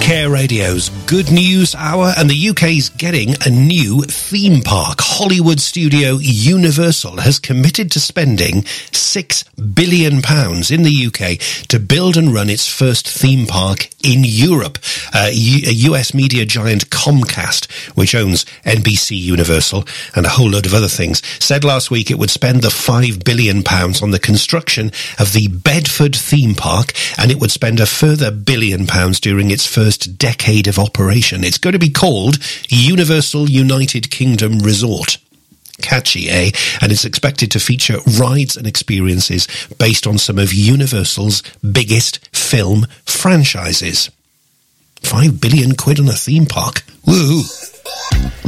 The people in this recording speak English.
Care Radio's Good News Hour, and the UK's getting a new theme park. Hollywood studio Universal has committed to spending £6 billion in the UK to build and run its first theme park in Europe. A US media giant Comcast, which owns NBC Universal and a whole load of other things, said last week it would spend the £5 billion on the construction of the Bedford theme park, and it would spend a further £1 billion during its first decade of operation. It's going to be called Universal United Kingdom Resort. Catchy, eh? And it's expected to feature rides and experiences based on some of Universal's biggest film franchises. £5 billion on a theme park. Woo!